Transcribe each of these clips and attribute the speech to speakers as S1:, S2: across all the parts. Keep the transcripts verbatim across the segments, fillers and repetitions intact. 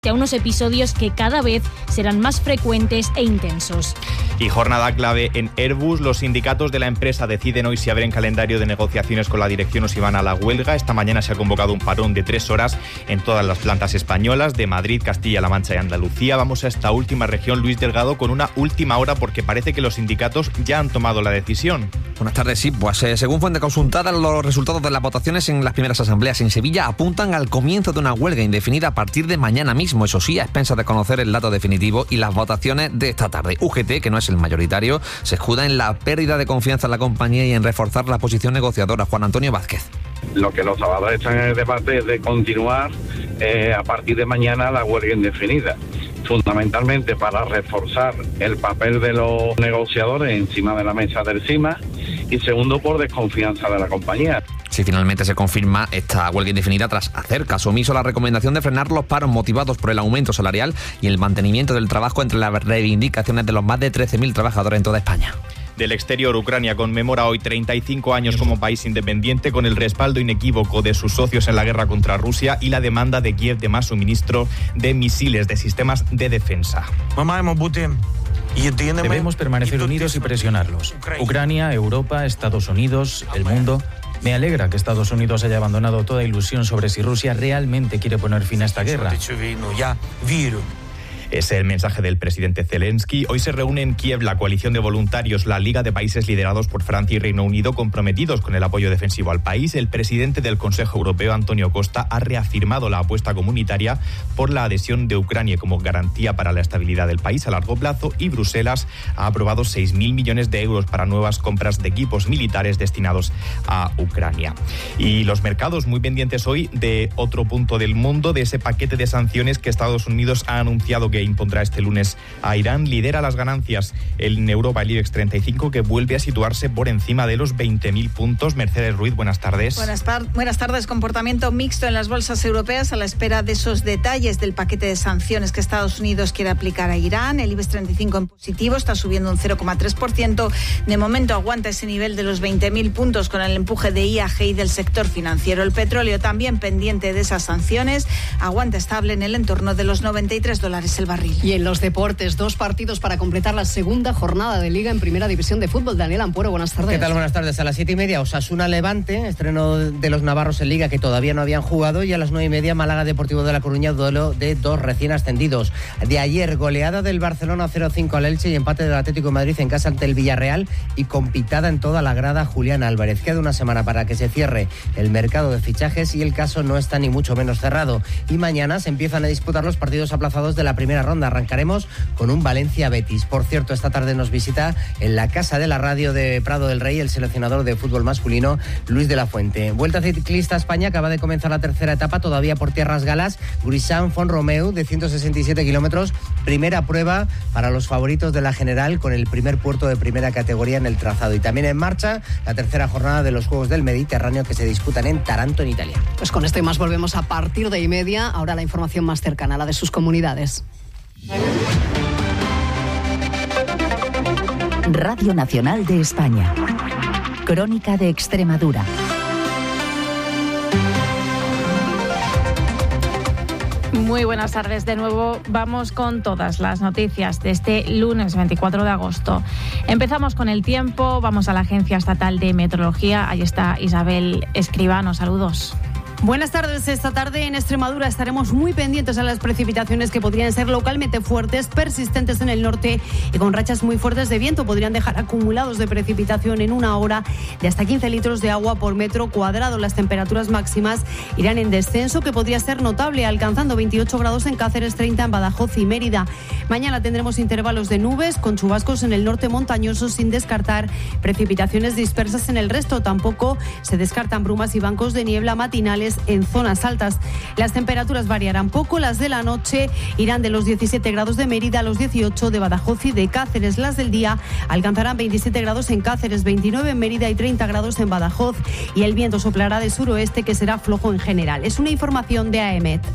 S1: a unos episodios que cada vez serán más frecuentes e intensos.
S2: Y jornada clave en Airbus. Los sindicatos de la empresa deciden hoy si abren calendario de negociaciones con la dirección o si van a la huelga. Esta mañana se ha convocado un parón de tres horas en todas las plantas españolas de Madrid, Castilla-La Mancha y Andalucía. Vamos a esta última región, Luis Delgado, con una última hora porque parece que los sindicatos ya han tomado la decisión.
S3: Buenas tardes, sí. Pues eh, según fuente consultada, los resultados de las votaciones en las primeras asambleas en Sevilla apuntan al comienzo de una huelga indefinida a partir de mañana mismo. Eso sí, a expensas de conocer el dato definitivo y las votaciones de esta tarde. U G T, que no es el mayoritario, se escuda en la pérdida de confianza en la compañía y en reforzar la posición negociadora. Juan Antonio Vázquez.
S4: Lo que los trabajadores están en el debate es de continuar eh, a partir de mañana la huelga indefinida, fundamentalmente para reforzar el papel de los negociadores encima de la mesa del C I M A y segundo por desconfianza de la compañía.
S3: Si finalmente se confirma esta huelga indefinida tras hacer caso omiso a la recomendación de frenar los paros motivados por el aumento salarial y el mantenimiento del trabajo entre las reivindicaciones de los más de trece mil trabajadores en toda España.
S2: Del exterior, Ucrania conmemora hoy treinta y cinco años como país independiente con el respaldo inequívoco de sus socios en la guerra contra Rusia y la demanda de Kiev de más suministro de misiles de sistemas de defensa.
S5: Debemos permanecer unidos y presionarlos. Ucrania, Europa, Estados Unidos, el mundo. Me alegra que Estados Unidos haya abandonado toda ilusión sobre si Rusia realmente quiere poner fin a esta guerra.
S2: Es el mensaje del presidente Zelensky. Hoy se reúne en Kiev la coalición de voluntarios, la Liga de Países liderados por Francia y Reino Unido, comprometidos con el apoyo defensivo al país. El presidente del Consejo Europeo, Antonio Costa, ha reafirmado la apuesta comunitaria por la adhesión de Ucrania como garantía para la estabilidad del país a largo plazo, y Bruselas ha aprobado seis mil millones de euros para nuevas compras de equipos militares destinados a Ucrania. Y los mercados muy pendientes hoy de otro punto del mundo, de ese paquete de sanciones que Estados Unidos ha anunciado que impondrá este lunes a Irán. Lidera las ganancias en Europa el IBEX treinta y cinco, que vuelve a situarse por encima de los veinte mil puntos. Mercedes Ruiz, buenas tardes.
S6: Buenas, tar- buenas tardes. Comportamiento mixto en las bolsas europeas a la espera de esos detalles del paquete de sanciones que Estados Unidos quiere aplicar a Irán. El IBEX treinta y cinco en positivo, está subiendo un cero coma tres por ciento. De momento aguanta ese nivel de los veinte mil puntos con el empuje de I A G y del sector financiero. El petróleo, también pendiente de esas sanciones, aguanta estable en el entorno de los noventa y tres dólares el barril.
S7: Y en los deportes, dos partidos para completar la segunda jornada de Liga en Primera División de Fútbol. Daniel Ampuero, buenas tardes.
S8: ¿Qué tal? Buenas tardes. A las siete y media, Osasuna Levante, estreno de los navarros en Liga que todavía no habían jugado, y a las nueve y media, Málaga Deportivo de La Coruña, duelo de dos recién ascendidos. De ayer, goleada del Barcelona cero cinco al Elche y empate del Atlético de Madrid en casa ante el Villarreal, y con pitada en toda la grada Julián Álvarez. Queda una semana para que se cierre el mercado de fichajes y el caso no está ni mucho menos cerrado. Y mañana se empiezan a disputar los partidos aplazados de la primera ronda. Arrancaremos con un Valencia-Betis. Por cierto, esta tarde nos visita en la Casa de la Radio de Prado del Rey el seleccionador de fútbol masculino, Luis de la Fuente. Vuelta ciclista a España, acaba de comenzar la tercera etapa, todavía por tierras galas. Grisán Font-Romeu, de ciento sesenta y siete kilómetros, primera prueba para los favoritos de la general, con el primer puerto de primera categoría en el trazado. Y también en marcha la tercera jornada de los Juegos del Mediterráneo, que se disputan en Taranto, en Italia.
S7: Pues con esto y más volvemos a partir de y media. Ahora la información más cercana, la de sus comunidades.
S9: Radio Nacional de España. Crónica de Extremadura.
S1: Muy buenas tardes de nuevo. Vamos con todas las noticias de este lunes veinticuatro de agosto. Empezamos con el tiempo. Vamos a la Agencia Estatal de Meteorología. Ahí está Isabel Escribano. Saludos.
S10: Buenas tardes. Esta tarde en Extremadura estaremos muy pendientes a las precipitaciones que podrían ser localmente fuertes, persistentes en el norte y con rachas muy fuertes de viento. Podrían dejar acumulados de precipitación en una hora de hasta quince litros de agua por metro cuadrado. Las temperaturas máximas irán en descenso, que podría ser notable, alcanzando veintiocho grados en Cáceres, treinta en Badajoz y Mérida. Mañana tendremos intervalos de nubes con chubascos en el norte montañoso, sin descartar precipitaciones dispersas en el resto. Tampoco se descartan brumas y bancos de niebla matinales en zonas altas. Las temperaturas variarán poco. Las de la noche irán de los diecisiete grados de Mérida a los dieciocho de Badajoz y de Cáceres. Las del día alcanzarán veintisiete grados en Cáceres, veintinueve en Mérida y treinta grados en Badajoz. Y el viento soplará de suroeste, que será flojo en general. Es una información de A E M E T.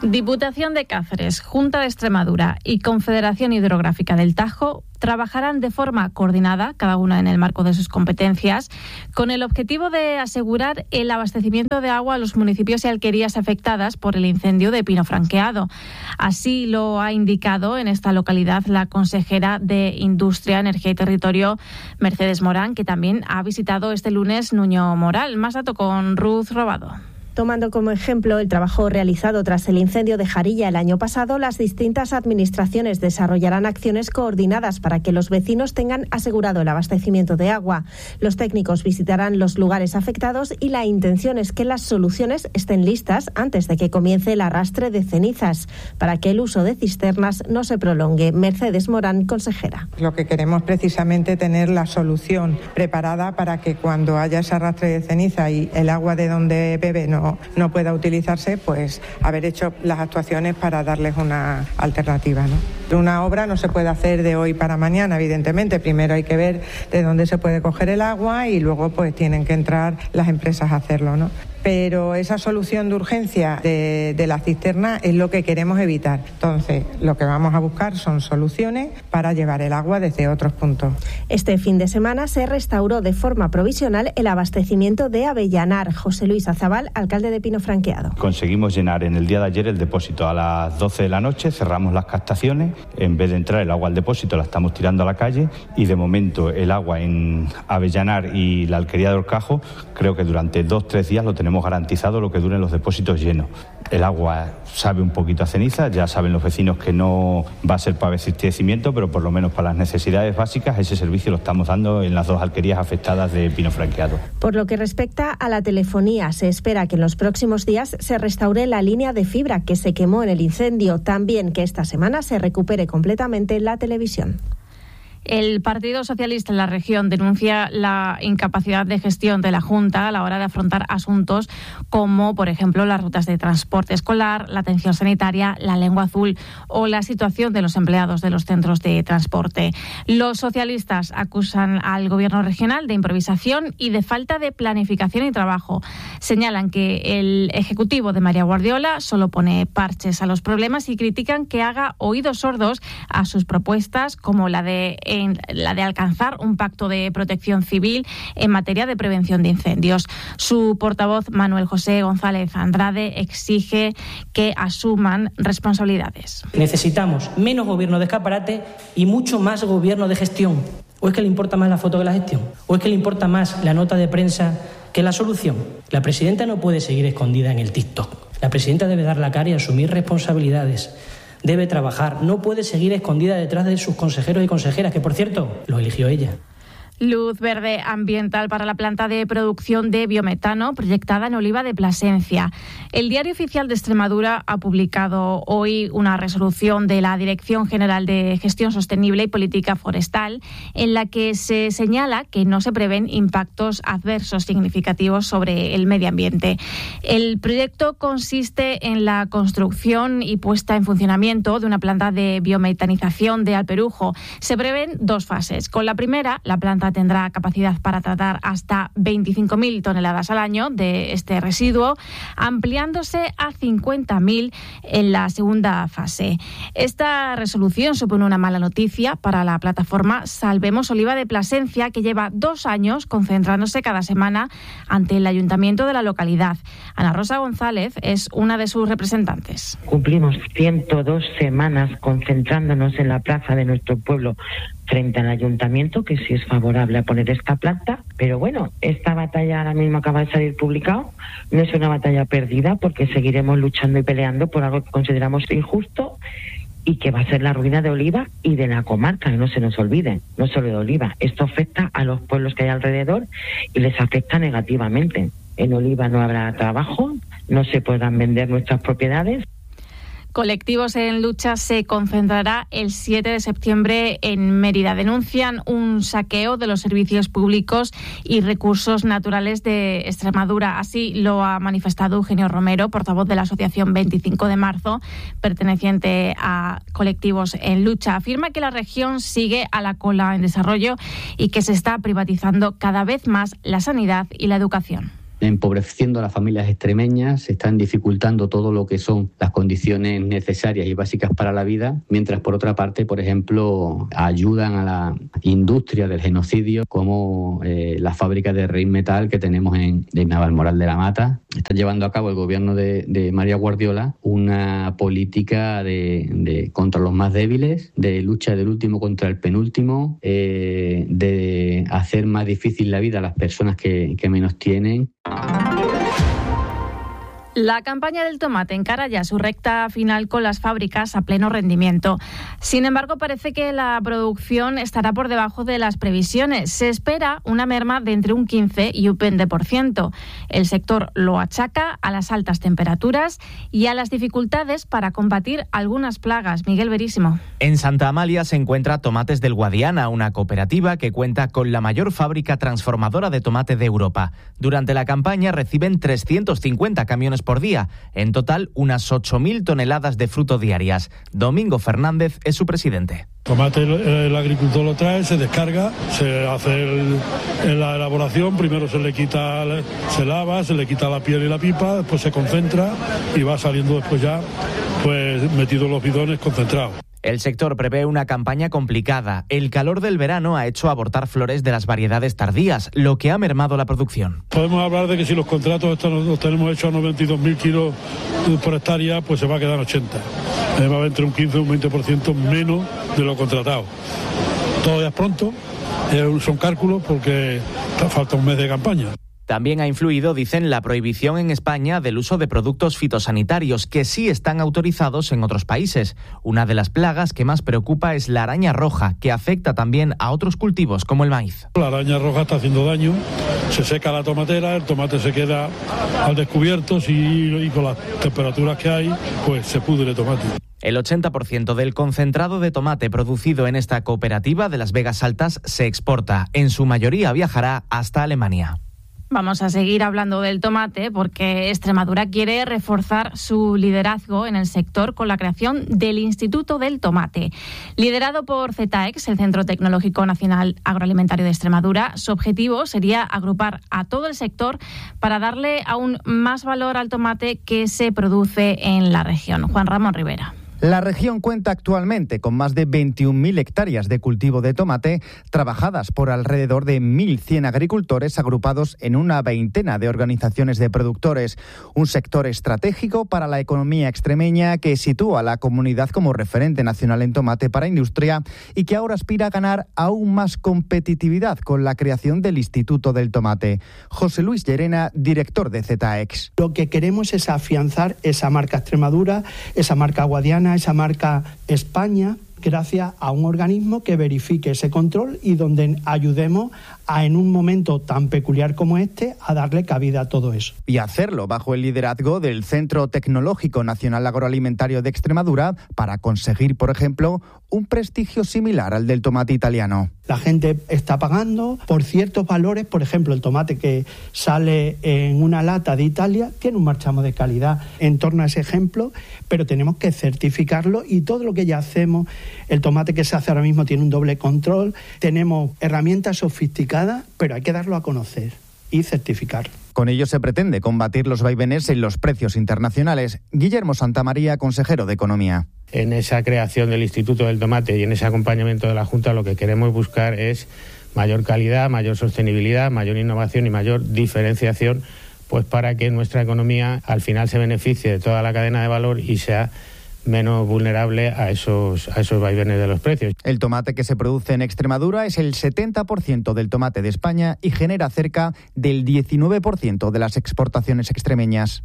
S1: Diputación de Cáceres, Junta de Extremadura y Confederación Hidrográfica del Tajo trabajarán de forma coordinada, cada una en el marco de sus competencias, con el objetivo de asegurar el abastecimiento de agua a los municipios y alquerías afectadas por el incendio de Pino Franqueado. Así lo ha indicado en esta localidad la consejera de Industria, Energía y Territorio, Mercedes Morán, que también ha visitado este lunes Nuño Moral. Más dato con Ruth Robado.
S11: Tomando como ejemplo el trabajo realizado tras el incendio de Jarilla el año pasado, las distintas administraciones desarrollarán acciones coordinadas para que los vecinos tengan asegurado el abastecimiento de agua. Los técnicos visitarán los lugares afectados y la intención es que las soluciones estén listas antes de que comience el arrastre de cenizas, para que el uso de cisternas no se prolongue. Mercedes Morán, consejera.
S12: Lo que queremos precisamente es tener la solución preparada para que cuando haya ese arrastre de ceniza y el agua de donde bebe no no pueda utilizarse, pues haber hecho las actuaciones para darles una alternativa, ¿no? Una obra no se puede hacer de hoy para mañana, evidentemente. Primero hay que ver de dónde se puede coger el agua y luego pues tienen que entrar las empresas a hacerlo, ¿no? Pero esa solución de urgencia de, de la cisterna es lo que queremos evitar. Entonces, lo que vamos a buscar son soluciones para llevar el agua desde otros puntos.
S11: Este fin de semana se restauró de forma provisional el abastecimiento de Avellanar. José Luis Azabal, alcalde de Pino Franqueado.
S13: Conseguimos llenar en el día de ayer el depósito a las doce de la noche, cerramos las captaciones, en vez de entrar el agua al depósito la estamos tirando a la calle y de momento el agua en Avellanar y la alquería de Horcajo creo que durante dos o tres días lo tenemos hemos garantizado lo que duren los depósitos llenos. El agua sabe un poquito a ceniza, ya saben los vecinos que no va a ser para abastecimiento, pero por lo menos para las necesidades básicas ese servicio lo estamos dando en las dos alquerías afectadas de Pino Franqueado.
S11: Por lo que respecta a la telefonía, se espera que en los próximos días se restaure la línea de fibra que se quemó en el incendio, también que esta semana se recupere completamente la televisión.
S1: El Partido Socialista en la región denuncia la incapacidad de gestión de la Junta a la hora de afrontar asuntos como, por ejemplo, las rutas de transporte escolar, la atención sanitaria, la lengua azul o la situación de los empleados de los centros de transporte. Los socialistas acusan al Gobierno regional de improvisación y de falta de planificación y trabajo. Señalan que el Ejecutivo de María Guardiola solo pone parches a los problemas y critican que haga oídos sordos a sus propuestas, como la de en la de alcanzar un pacto de protección civil en materia de prevención de incendios. Su portavoz, Manuel José González Andrade, exige que asuman responsabilidades.
S14: Necesitamos menos gobierno de escaparate y mucho más gobierno de gestión. ¿O es que le importa más la foto que la gestión? ¿O es que le importa más la nota de prensa que la solución? La presidenta no puede seguir escondida en el TikTok. La presidenta debe dar la cara y asumir responsabilidades. Debe trabajar, no puede seguir escondida detrás de sus consejeros y consejeras, que por cierto, lo eligió ella.
S1: Luz verde ambiental para la planta de producción de biometano proyectada en Oliva de Plasencia. El Diario Oficial de Extremadura ha publicado hoy una resolución de la Dirección General de Gestión Sostenible y Política Forestal en la que se señala que no se prevén impactos adversos significativos sobre el medio ambiente. El proyecto consiste en la construcción y puesta en funcionamiento de una planta de biometanización de Alperujo. Se prevén dos fases. Con la primera, la planta tendrá capacidad para tratar hasta veinticinco mil toneladas al año de este residuo, ampliándose a cincuenta mil en la segunda fase. Esta resolución supone una mala noticia para la plataforma Salvemos Oliva de Plasencia, que lleva dos años concentrándose cada semana ante el ayuntamiento de la localidad. Ana Rosa González es una de sus representantes.
S15: Cumplimos ciento dos semanas concentrándonos en la plaza de nuestro pueblo frente al ayuntamiento, que sí es favorable a poner esta planta, pero bueno, esta batalla ahora mismo acaba de salir publicado, no es una batalla perdida porque seguiremos luchando y peleando por algo que consideramos injusto y que va a ser la ruina de Oliva y de la comarca, que no se nos olvide, no solo de Oliva. Esto afecta a los pueblos que hay alrededor y les afecta negativamente. En Oliva no habrá trabajo, no se podrán vender nuestras propiedades.
S1: Colectivos en Lucha se concentrará el siete de septiembre en Mérida. Denuncian un saqueo de los servicios públicos y recursos naturales de Extremadura. Así lo ha manifestado Eugenio Romero, portavoz de la Asociación veinticinco de marzo, perteneciente a Colectivos en Lucha. Afirma que la región sigue a la cola en desarrollo y que se está privatizando cada vez más la sanidad y la educación.
S16: empobreciendo a las familias extremeñas, se están dificultando todo lo que son las condiciones necesarias y básicas para la vida, mientras por otra parte, por ejemplo, ayudan a la industria del genocidio, como eh, la fábrica de Rheinmetall que tenemos en, en Navalmoral de la Mata. Está llevando a cabo el gobierno de, de María Guardiola una política de, de contra los más débiles, de lucha del último contra el penúltimo, eh, de hacer más difícil la vida a las personas que, que menos tienen.
S1: La campaña del tomate encara ya su recta final con las fábricas a pleno rendimiento. Sin embargo, parece que la producción estará por debajo de las previsiones. Se espera una merma de entre un quince y un veinte por ciento. El sector lo achaca a las altas temperaturas y a las dificultades para combatir algunas plagas. Miguel Verísimo.
S17: En Santa Amalia se encuentra Tomates del Guadiana, una cooperativa que cuenta con la mayor fábrica transformadora de tomate de Europa. Durante la campaña reciben trescientos cincuenta camiones por día, en total unas ocho mil toneladas de fruto diarias. Domingo Fernández es su presidente.
S18: Tomate el, el agricultor lo trae, se descarga, se hace el, en la elaboración, primero se le quita, se lava, se le quita la piel y la pipa, después se concentra y va saliendo después ya pues metido en los bidones concentrados.
S17: El sector prevé una campaña complicada. El calor del verano ha hecho abortar flores de las variedades tardías, lo que ha mermado la producción.
S18: Podemos hablar de que si los contratos estos los tenemos hechos a noventa y dos mil kilos por hectárea, pues se va a quedar en ochenta. Eh, va a haber entre un quince y un veinte por ciento menos de lo contratado. Todavía es pronto, eh, son cálculos porque falta un mes de campaña.
S17: También ha influido, dicen, la prohibición en España del uso de productos fitosanitarios que sí están autorizados en otros países. Una de las plagas que más preocupa es la araña roja, que afecta también a otros cultivos como el maíz.
S18: La araña roja está haciendo daño, se seca la tomatera, el tomate se queda al descubierto y, y con las temperaturas que hay, pues se pudre el tomate.
S17: El ochenta por ciento del concentrado de tomate producido en esta cooperativa de Las Vegas Altas se exporta. En su mayoría viajará hasta Alemania.
S1: Vamos a seguir hablando del tomate porque Extremadura quiere reforzar su liderazgo en el sector con la creación del Instituto del Tomate. Liderado por CETAEX, el Centro Tecnológico Nacional Agroalimentario de Extremadura, su objetivo sería agrupar a todo el sector para darle aún más valor al tomate que se produce en la región. Juan Ramón Rivera.
S19: La región cuenta actualmente con más de veintiún mil hectáreas de cultivo de tomate, trabajadas por alrededor de mil cien agricultores agrupados en una veintena de organizaciones de productores. Un sector estratégico para la economía extremeña que sitúa a la comunidad como referente nacional en tomate para industria y que ahora aspira a ganar aún más competitividad con la creación del Instituto del Tomate. José Luis Llerena, director de CETAEX.
S20: Lo que queremos es afianzar esa marca Extremadura, esa marca Guadiana, esa marca España, gracias a un organismo que verifique ese control y donde ayudemos a, en un momento tan peculiar como este, a darle cabida a todo eso.
S19: Y hacerlo bajo el liderazgo del Centro Tecnológico Nacional Agroalimentario de Extremadura para conseguir, por ejemplo, un prestigio similar al del tomate italiano.
S20: La gente está pagando por ciertos valores, por ejemplo, el tomate que sale en una lata de Italia tiene un marchamo de calidad en torno a ese ejemplo, pero tenemos que certificarlo y todo lo que ya hacemos, el tomate que se hace ahora mismo tiene un doble control, tenemos herramientas sofisticadas, pero hay que darlo a conocer y certificarlo.
S19: Con ello se pretende combatir los vaivenes en los precios internacionales. Guillermo Santamaría, consejero de Economía.
S21: En esa creación del Instituto del Tomate y en ese acompañamiento de la Junta lo que queremos buscar es mayor calidad, mayor sostenibilidad, mayor innovación y mayor diferenciación, pues para que nuestra economía al final se beneficie de toda la cadena de valor y sea menos vulnerable a esos, a esos vaivenes de los precios.
S19: El tomate que se produce en Extremadura es el setenta por ciento del tomate de España y genera cerca del diecinueve por ciento de las exportaciones extremeñas.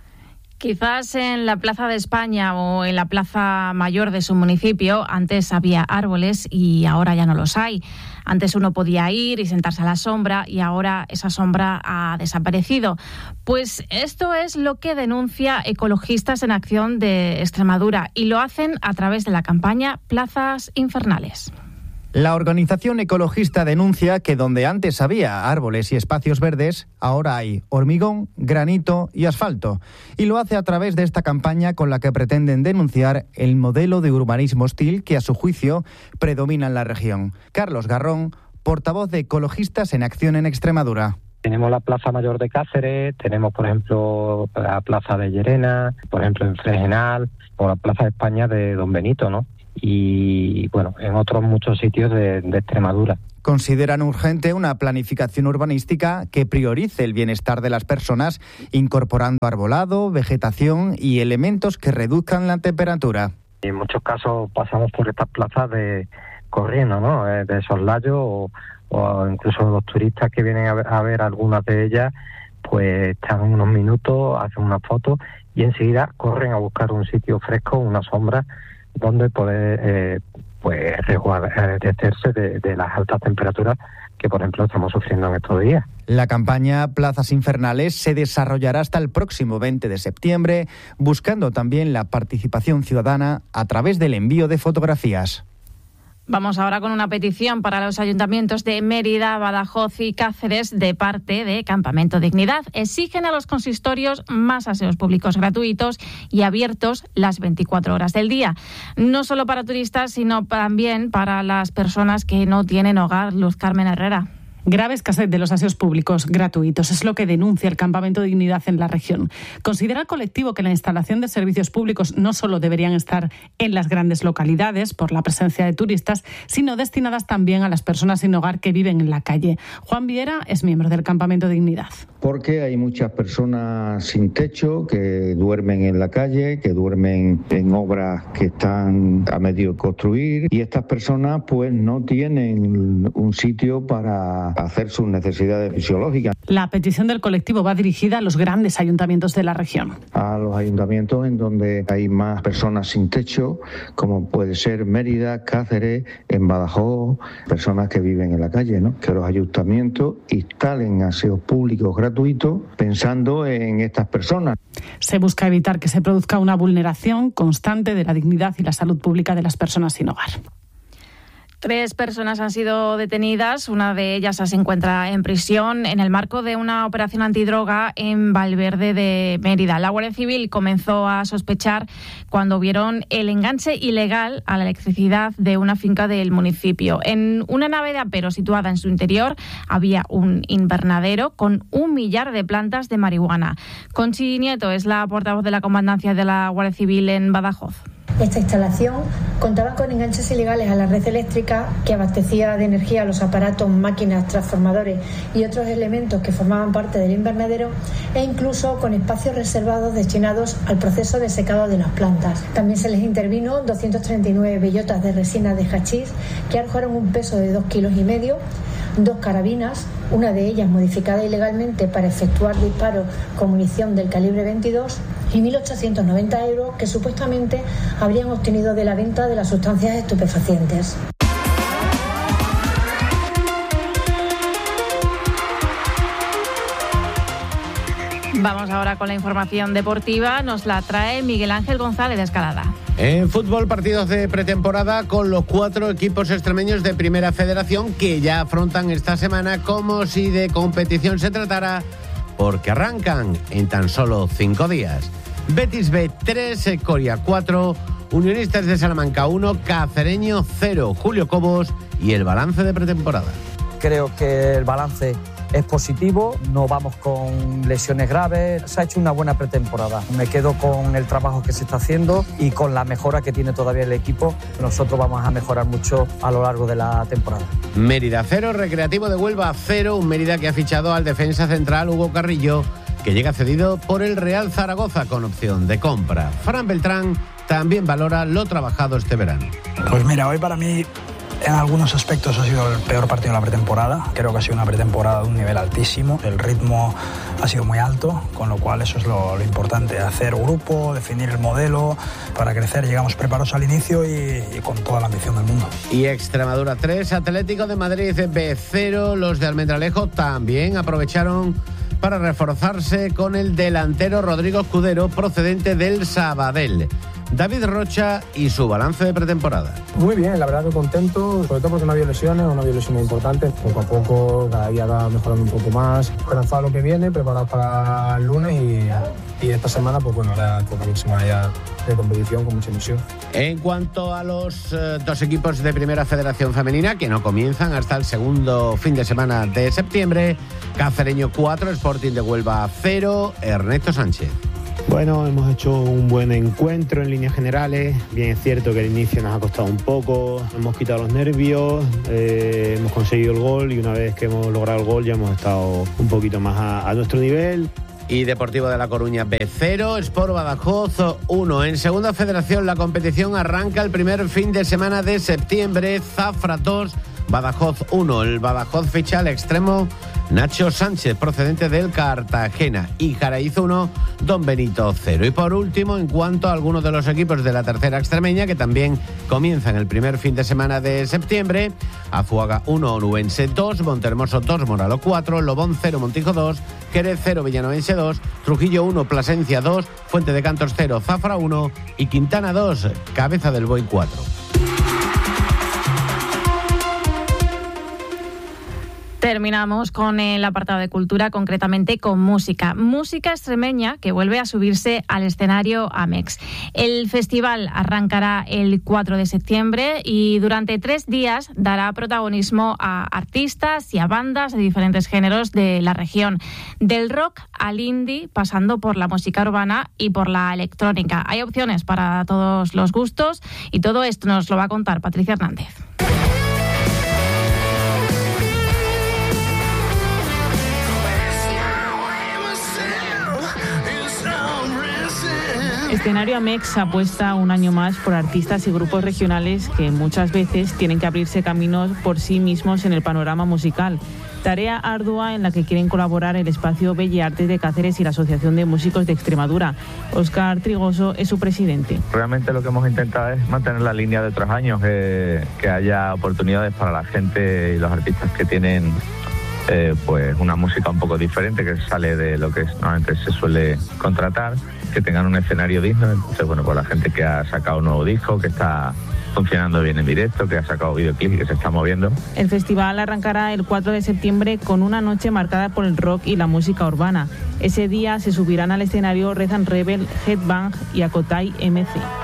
S1: Quizás en la Plaza de España o en la Plaza Mayor de su municipio antes había árboles y ahora ya no los hay. Antes uno podía ir y sentarse a la sombra y ahora esa sombra ha desaparecido. Pues esto es lo que denuncia Ecologistas en Acción de Extremadura y lo hacen a través de la campaña Plazas Infernales.
S19: La organización ecologista denuncia que donde antes había árboles y espacios verdes, ahora hay hormigón, granito y asfalto. Y lo hace a través de esta campaña con la que pretenden denunciar el modelo de urbanismo hostil que, a su juicio, predomina en la región. Carlos Garrón, portavoz de Ecologistas en Acción en Extremadura.
S4: Tenemos la Plaza Mayor de Cáceres, tenemos, por ejemplo, la Plaza de Llerena, por ejemplo, en Fregenal, o la Plaza de España de Don Benito, ¿no? Y, bueno, en otros muchos sitios de, de Extremadura.
S19: Consideran urgente una planificación urbanística que priorice el bienestar de las personas, incorporando arbolado, vegetación y elementos que reduzcan la temperatura.
S4: En muchos casos pasamos por estas plazas de corriendo, ¿no? De soslayo o, o incluso los turistas que vienen a ver, a ver algunas de ellas, pues están unos minutos, hacen una foto y enseguida corren a buscar un sitio fresco, una sombra, donde poder eh, pues resguardarse de, de las altas temperaturas que, por ejemplo, estamos sufriendo en estos días.
S19: La campaña Plazas Infernales se desarrollará hasta el próximo veinte de septiembre, buscando también la participación ciudadana a través del envío de fotografías.
S1: Vamos ahora con una petición para los ayuntamientos de Mérida, Badajoz y Cáceres de parte de Campamento Dignidad. Exigen a los consistorios más aseos públicos gratuitos y abiertos las veinticuatro horas del día. No solo para turistas, sino también para las personas que no tienen hogar. Luz Carmen Herrera.
S22: Grave escasez de los aseos públicos gratuitos es lo que denuncia el Campamento Dignidad en la región. Considera el colectivo que la instalación de servicios públicos no solo deberían estar en las grandes localidades por la presencia de turistas, sino destinadas también a las personas sin hogar que viven en la calle. Juan Viera es miembro del Campamento Dignidad.
S23: Porque hay muchas personas sin techo que duermen en la calle, que duermen en obras que están a medio construir, y estas personas pues no tienen un sitio para hacer sus necesidades fisiológicas.
S22: La petición del colectivo va dirigida a los grandes ayuntamientos de la región.
S23: A los ayuntamientos en donde hay más personas sin techo, como puede ser Mérida, Cáceres, en Badajoz, personas que viven en la calle, ¿no? Que los ayuntamientos instalen aseos públicos gratuitos pensando en estas personas.
S22: Se busca evitar que se produzca una vulneración constante de la dignidad y la salud pública de las personas sin hogar.
S1: Tres personas han sido detenidas, una de ellas se encuentra en prisión en el marco de una operación antidroga en Valverde de Mérida. La Guardia Civil comenzó a sospechar cuando vieron el enganche ilegal a la electricidad de una finca del municipio. En una nave de apero situada en su interior había un invernadero con un millar de plantas de marihuana. Conchi Nieto es la portavoz de la Comandancia de la Guardia Civil en Badajoz.
S24: Esta instalación contaba con enganches ilegales a la red eléctrica que abastecía de energía a los aparatos, máquinas, transformadores y otros elementos que formaban parte del invernadero, e incluso con espacios reservados destinados al proceso de secado de las plantas. También se les intervino doscientas treinta y nueve bellotas de resina de hachís que arrojaron un peso de dos kilos y medio, dos carabinas, una de ellas modificada ilegalmente para efectuar disparos con munición del calibre veintidós, y mil ochocientos noventa euros que supuestamente habrían obtenido de la venta de las sustancias estupefacientes.
S1: Vamos ahora con la información deportiva. Nos la trae Miguel Ángel González de Escalada.
S25: En fútbol, partidos de pretemporada con los cuatro equipos extremeños de Primera Federación que ya afrontan esta semana como si de competición se tratara, porque arrancan en tan solo cinco días. Betis B tres, Coria cuatro, Unionistas de Salamanca uno, Cacereño cero. Julio Cobos y el balance de pretemporada.
S26: Creo que el balance es positivo, no vamos con lesiones graves, se ha hecho una buena pretemporada. Me quedo con el trabajo que se está haciendo y con la mejora que tiene todavía el equipo. Nosotros vamos a mejorar mucho a lo largo de la temporada.
S25: Mérida cero, Recreativo de Huelva cero, un Mérida que ha fichado al defensa central Hugo Carrillo, que llega cedido por el Real Zaragoza con opción de compra. Fran Beltrán también valora lo trabajado este verano.
S27: Pues mira, hoy para mí en algunos aspectos ha sido el peor partido de la pretemporada. Creo que ha sido una pretemporada de un nivel altísimo. El ritmo ha sido muy alto, con lo cual eso es lo, lo importante. Hacer grupo, definir el modelo para crecer. Llegamos preparados al inicio y, y con toda la ambición del mundo.
S25: Y Extremadura tres, Atlético de Madrid B cero. Los de Almendralejo también aprovecharon para reforzarse con el delantero Rodrigo Escudero, procedente del Sabadell. David Rocha y su balance de pretemporada.
S28: Muy bien, la verdad que contento, sobre todo porque no había lesiones, no había lesiones importantes. Poco a poco, cada día va mejorando un poco más. Esperanzado lo que viene, preparado para el lunes y, y esta semana, pues bueno, ahora toca una semana ya de competición con mucha ilusión.
S25: En cuanto a los eh, dos equipos de Primera Federación Femenina, que no comienzan hasta el segundo fin de semana de septiembre, Cacereño cuatro, Sporting de Huelva cero, Ernesto Sánchez.
S2: Bueno, hemos hecho un buen encuentro en líneas generales. Bien es cierto que el inicio nos ha costado un poco, hemos quitado los nervios, eh, hemos conseguido el gol y una vez que hemos logrado el gol ya hemos estado un poquito más a, a nuestro nivel.
S25: Y Deportivo de La Coruña B cero, Sport Badajoz uno. En Segunda Federación la competición arranca el primer fin de semana de septiembre. Zafra dos, Badajoz uno. El Badajoz ficha al extremo Nacho Sánchez, procedente del Cartagena, y Jaraíz uno, Don Benito cero. Y por último, en cuanto a algunos de los equipos de la tercera extremeña, que también comienzan el primer fin de semana de septiembre: Azuaga uno, Onubense dos, Montermoso dos, Moralo cuatro, Lobón cero, Montijo dos, Jerez cero, Villanovense dos, Trujillo uno, Plasencia dos, Fuente de Cantos cero, Zafra uno y Quintana dos, Cabeza del Buey cuatro.
S1: Terminamos con el apartado de cultura, concretamente con música. Música extremeña que vuelve a subirse al escenario Amex. El festival arrancará el cuatro de septiembre y durante tres días dará protagonismo a artistas y a bandas de diferentes géneros de la región, del rock al indie, pasando por la música urbana y por la electrónica. Hay opciones para todos los gustos y todo esto nos lo va a contar Patricia Hernández.
S22: Escenario Amex apuesta un año más por artistas y grupos regionales que muchas veces tienen que abrirse caminos por sí mismos en el panorama musical. Tarea ardua en la que quieren colaborar el Espacio Belle Artes de Cáceres y la Asociación de Músicos de Extremadura. Óscar Trigoso es su presidente.
S3: Realmente lo que hemos intentado es mantener la línea de otros años, que, que haya oportunidades para la gente y los artistas que tienen eh, pues una música un poco diferente, que sale de lo que normalmente se suele contratar, que tengan un escenario digno. Entonces, bueno, pues la gente que ha sacado un nuevo disco, que está funcionando bien en directo, que ha sacado videoclip y que se está moviendo.
S22: El festival arrancará el cuatro de septiembre con una noche marcada por el rock y la música urbana. Ese día se subirán al escenario Rezan Rebel, Headbang y Acotai M C.